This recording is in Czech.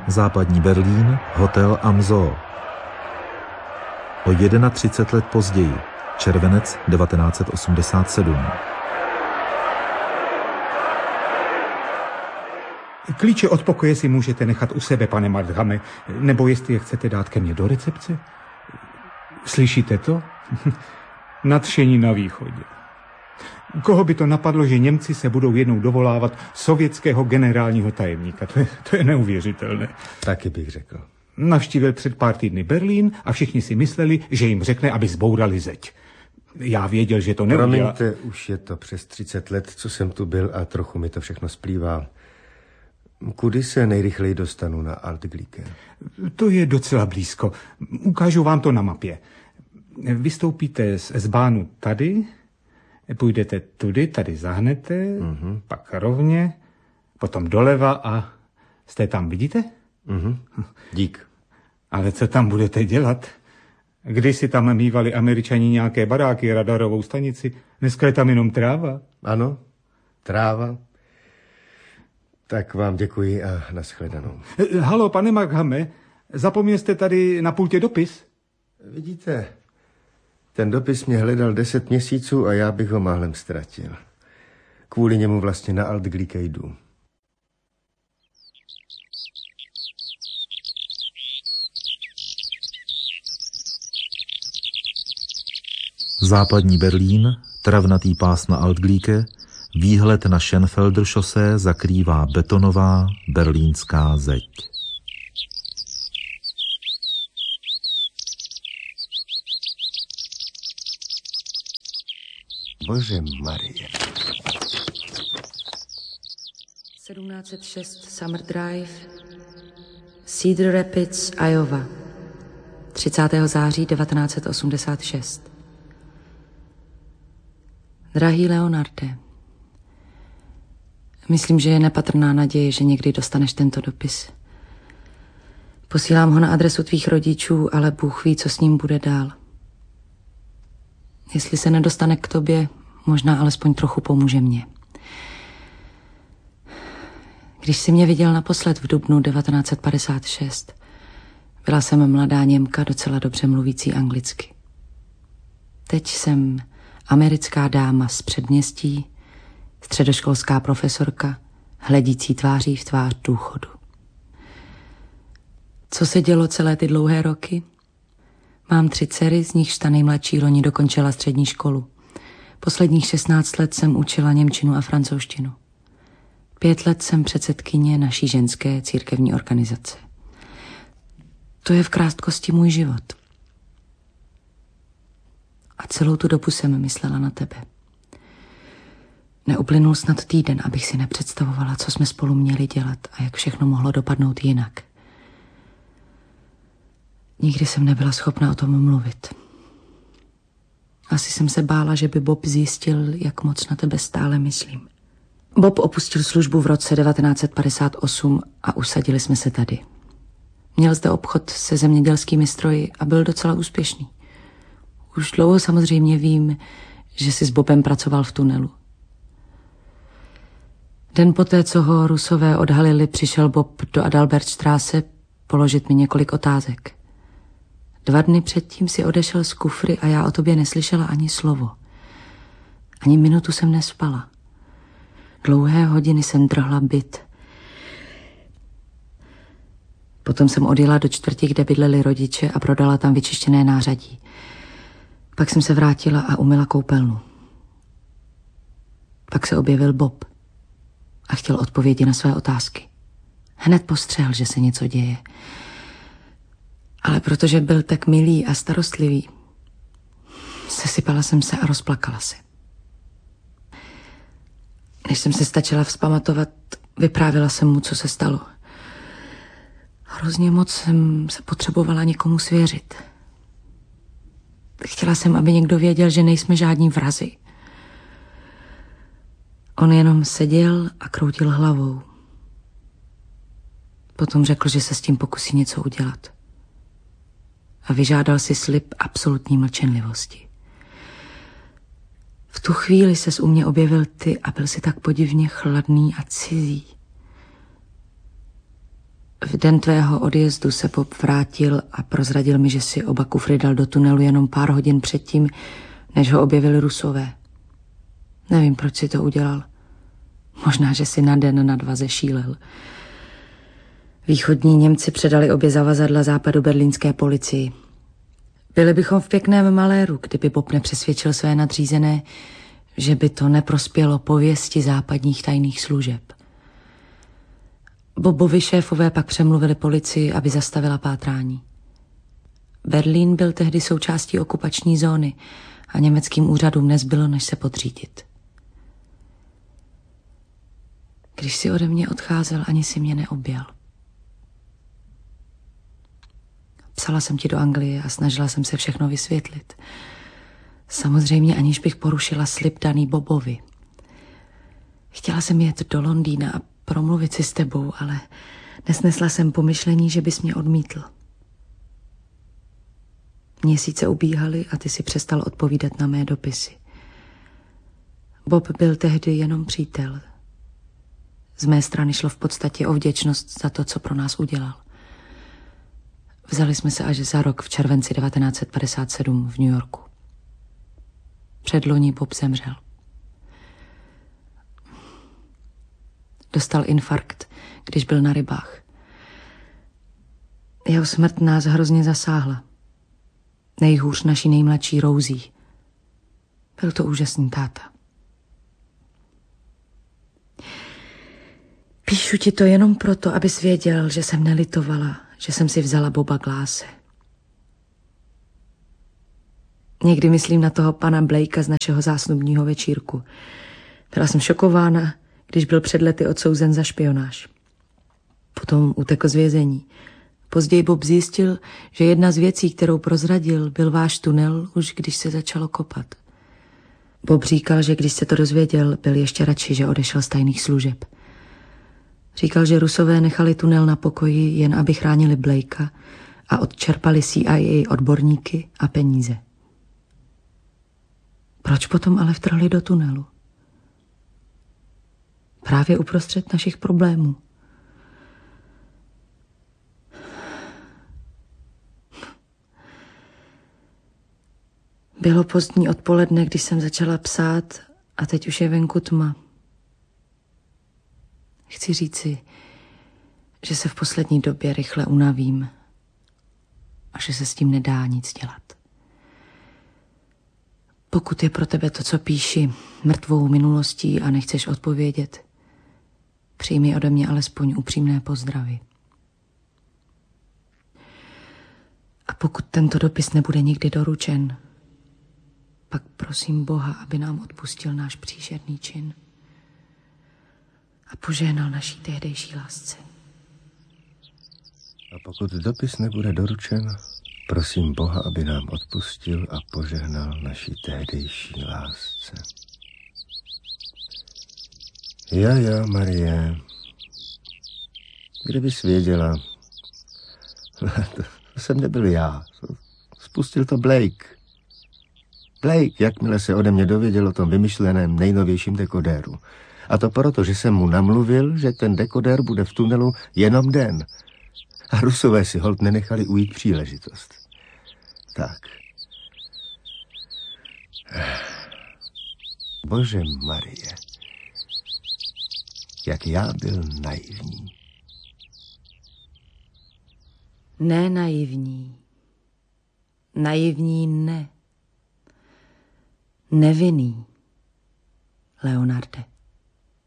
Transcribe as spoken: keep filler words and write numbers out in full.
Západní Berlín, hotel Amso. O třicet jedna let později, červenec devatenáct set osmdesát sedm. Klíče od pokoje si můžete nechat u sebe, pane Mardhame, nebo jestli je chcete dát ke mně do recepce. Slyšíte to? Nadšení na východě. Koho by to napadlo, že Němci se budou jednou dovolávat sovětského generálního tajemníka? To je, to je neuvěřitelné. Taky bych řekl. Navštívil před pár týdny Berlín a všichni si mysleli, že jim řekne, aby zbourali zeď. Já věděl, že to neudělá. Promiňte, už je to přes třicet let, co jsem tu byl a trochu mi to všechno splývá. Kudy se nejrychleji dostanu na Altgliken? To je docela blízko. Ukážu vám to na mapě. Vystoupíte z S-Bahnu tady, půjdete tudy, tady zahnete, mm-hmm. pak rovně, potom doleva a jste tam, vidíte? Mm-hmm. Dík. Ale co tam budete dělat? Když si tam mívali Američani nějaké baráky, radarovou stanici, dneska je tam jenom tráva. Ano, tráva. Tak vám děkuji a nashledanou. Halo, pane Markhame, zapomněl jste tady na pultě dopis? Vidíte, ten dopis mě hledal deset měsíců a já bych ho málem ztratil. Kvůli němu vlastně na Altgliken jdu. Západní Berlín, travnatý pás na Altgliken, výhled na Schenfelder šosé zakrývá betonová berlínská zeď. Bože Marie. sedmnáct set šest Summer Drive, Cedar Rapids, Iowa, třicátého září devatenáct set osmdesát šest. Drahý Leonarde, myslím, že je nepatrná naděje, že někdy dostaneš tento dopis. Posílám ho na adresu tvých rodičů, ale Bůh ví, co s ním bude dál. Jestli se nedostane k tobě, možná alespoň trochu pomůže mě. Když jsi mě viděl naposled v dubnu devatenáct set padesát šest, byla jsem mladá Němka, docela dobře mluvící anglicky. Teď jsem americká dáma z předměstí, středoškolská profesorka, hledící tváří v tvář důchodu. Co se dělo celé ty dlouhé roky? Mám tři dcery, z nichž ta nejmladší loni dokončila střední školu. Posledních šestnáct let jsem učila němčinu a francouzštinu. Pět let jsem předsedkyně naší ženské církevní organizace. To je v krátkosti můj život. A celou tu dobu jsem myslela na tebe. Neuplynul snad týden, abych si nepředstavovala, co jsme spolu měli dělat a jak všechno mohlo dopadnout jinak. Nikdy jsem nebyla schopna o tom mluvit. Asi jsem se bála, že by Bob zjistil, jak moc na tebe stále myslím. Bob opustil službu v roce devatenáct set padesát osm a usadili jsme se tady. Měl zde obchod se zemědělskými stroji a byl docela úspěšný. Už dlouho samozřejmě vím, že si s Bobem pracoval v tunelu. Den poté, co ho Rusové odhalili, přišel Bob do Adalbertstraße položit mi několik otázek. Dva dny předtím si odešel z kufry a já o tobě neslyšela ani slovo. Ani minutu jsem nespala. Dlouhé hodiny jsem drhla byt. Potom jsem odjela do čtvrti, kde bydleli rodiče a prodala tam vyčištěné nářadí. Pak jsem se vrátila a umyla koupelnu. Pak se objevil Bob a chtěl odpovědi na své otázky. Hned postřehl, že se něco děje. Ale protože byl tak milý a starostlivý, sesypala jsem se a rozplakala se. Než jsem se stačila vzpamatovat, vyprávila jsem mu, co se stalo. Hrozně moc jsem se potřebovala někomu svěřit. Chtěla jsem, aby někdo věděl, že nejsme žádní vrazi. On jenom seděl a kroutil hlavou. Potom řekl, že se s tím pokusí něco udělat. A vyžádal si slib absolutní mlčenlivosti. V tu chvíli ses u mě objevil ty a byl si tak podivně chladný a cizí. V den tvého odjezdu se Bob vrátil a prozradil mi, že si oba kufry dal do tunelu jenom pár hodin předtím, než ho objevili Rusové. Nevím, proč si to udělal. Možná, že si na den na dva zešílel. Východní Němci předali obě zavazadla západu berlínské policii. Byli bychom v pěkném maléru, kdyby Bob nepřesvědčil své nadřízené, že by to neprospělo pověsti západních tajných služeb. Bobovi šéfové pak přemluvili policii, aby zastavila pátrání. Berlín byl tehdy součástí okupační zóny a německým úřadům nezbylo, než se podřídit. Když si ode mě odcházel, ani si mě neobjal. Psala jsem ti do Anglie a snažila jsem se všechno vysvětlit. Samozřejmě, aniž bych porušila slib daný Bobovi. Chtěla jsem jet do Londýna a promluvit si s tebou, ale nesnesla jsem pomyšlení, že bys mě odmítl. Měsíce ubíhaly a ty si přestal odpovídat na mé dopisy. Bob byl tehdy jenom přítel. Z mé strany šlo v podstatě o vděčnost za to, co pro nás udělal. Vzali jsme se až za rok v červenci devatenáct set padesát sedm v New Yorku. Předloni Bob zemřel. Dostal infarkt, když byl na rybách. Jeho smrt nás hrozně zasáhla. Nejhůř naší nejmladší Rosie. Byl to úžasný táta. Píšu ti to jenom proto, abys věděl, že jsem nelitovala, že jsem si vzala Boba Gláse. Někdy myslím na toho pana Blakea z našeho zásnubního večírku. Byla jsem šokována, když byl před lety odsouzen za špionáž. Potom utekl z vězení. Později Bob zjistil, že jedna z věcí, kterou prozradil, byl váš tunel, už když se začalo kopat. Bob říkal, že když se to dozvěděl, byl ještě radši, že odešel z tajných služeb. Říkal, že Rusové nechali tunel na pokoji, jen aby chránili Blakea a odčerpali C I A odborníky a peníze. Proč potom ale vtrhli do tunelu? Právě uprostřed našich problémů. Bylo pozdní odpoledne, když jsem začala psát a teď už je venku tma. Chci říci, že se v poslední době rychle unavím a že se s tím nedá nic dělat. Pokud je pro tebe to, co píši, mrtvou minulostí a nechceš odpovědět, přijmi ode mě alespoň upřímné pozdravy. A pokud tento dopis nebude nikdy doručen, pak prosím Boha, aby nám odpustil náš příšerný čin a požehnal naší tehdejší lásce. A pokud dopis nebude doručen, prosím Boha, aby nám odpustil a požehnal naší tehdejší lásce. Já, já, Marie, kdybys věděla, to jsem nebyl já, spustil to Blake. Blake, jakmile se ode mě dověděl o tom vymyšleném nejnovějším dekodéru. A to proto, že jsem mu namluvil, že ten dekodér bude v tunelu jenom den. A Rusové si holt nenechali ujít příležitost. Tak. Bože Marie, jak já byl naivní. Ne naivní. Naivní ne. Nevinný. Leonarde.